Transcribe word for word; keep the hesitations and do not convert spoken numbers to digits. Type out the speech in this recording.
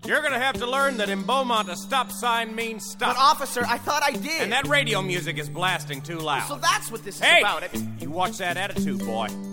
You're gonna have to learn that in Beaumont a stop sign means stop. But, officer, I thought I did. And that radio music is blasting too loud. So that's what this hey, is about. It... You watch that attitude, boy.